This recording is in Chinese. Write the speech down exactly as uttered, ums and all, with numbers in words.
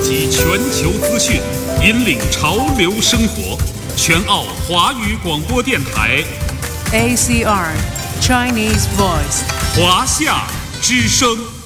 集全球资讯，引领潮流生活。全澳华语广播电台 A C R Chinese Voice 华夏之声。